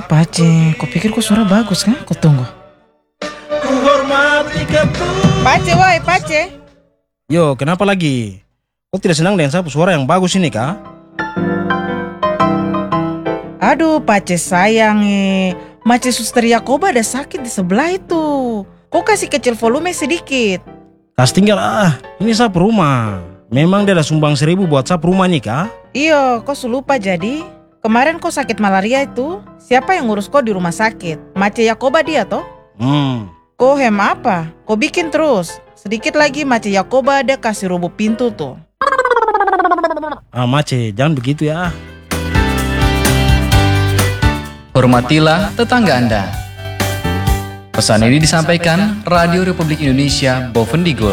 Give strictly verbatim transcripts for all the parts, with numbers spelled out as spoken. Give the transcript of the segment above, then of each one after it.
Pace, kau pikir kau suara bagus kan? Kau tunggu. Pace, woi, Pace. Yo, kenapa lagi? Kau tidak senang dengan sapu suara yang bagus ini, kah? Aduh, Pace sayang eh. Mace Suster Yakoba ada sakit di sebelah itu. Kau kasih kecil volume sedikit. Kas tinggal ah, ini sapu rumah. Memang dia ada sumbang seribu buat sapu rumah nih, kah? Iyo, kau lupa jadi. Kemarin kau sakit malaria itu, siapa yang ngurus kau di rumah sakit? Mace Yakoba dia toh? Hmm. Kau hem apa? Kau bikin terus. Sedikit lagi Mace Yakoba ada kasih roboh pintu tuh. Ah, Mace, jangan begitu ya. Hormatilah tetangga Anda. Pesan ini disampaikan Radio Republik Indonesia Bovendigul.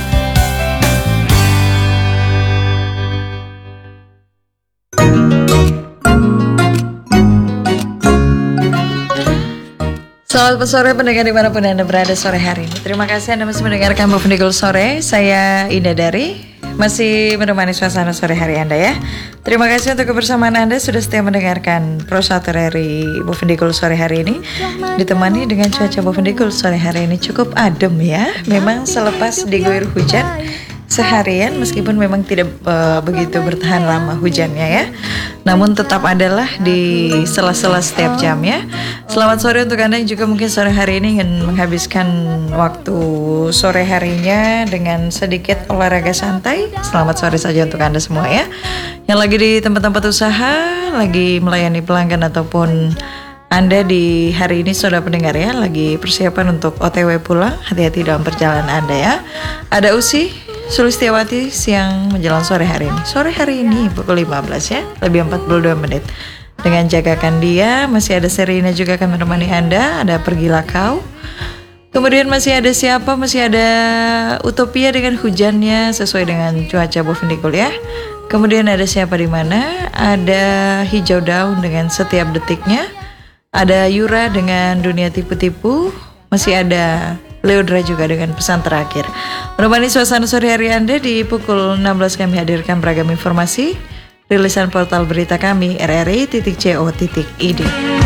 Selamat sore pendengar dimanapun Anda berada sore hari ini. Terima kasih Anda masih mendengarkan Bovendigul sore. Saya Indah Dari, masih menemani suasana sore hari Anda ya. Terima kasih untuk kebersamaan Anda sudah setia mendengarkan Pro satu dari Bovendigul sore hari ini. Ditemani dengan cuaca Bovendigul sore hari ini cukup adem ya. Memang selepas diguyur hujan seharian, meskipun memang tidak uh, begitu bertahan lama hujannya ya, namun tetap adalah di sela-sela setiap jam ya. Selamat sore untuk Anda yang juga mungkin sore hari ini ingin menghabiskan waktu sore harinya dengan sedikit olahraga santai. Selamat sore saja untuk Anda semua ya, yang lagi di tempat-tempat usaha, lagi melayani pelanggan, ataupun Anda di hari ini sudah pendengar ya, lagi persiapan untuk O T W pulang. Hati-hati dalam perjalanan Anda ya. Ada Usi Sulistiawati siang menjelang sore hari ini. Sore hari ini pukul lima belas ya, lebih empat puluh dua menit. Dengan jagakan dia, masih ada Serina juga akan menemani Anda. Ada Pergilah Kau. Kemudian masih ada siapa? Masih ada Utopia dengan hujannya sesuai dengan cuaca Bovendigul ya. Kemudian ada Siapa di Mana? Ada Hijau Daun dengan Setiap Detiknya. Ada Yura dengan Dunia Tipu-Tipu. Masih ada Leodra juga dengan Pesan Terakhir. Menemani suasana sore hari Anda di pukul enam belas kami hadirkan beragam informasi, rilisan portal berita kami r r i titik co titik i d.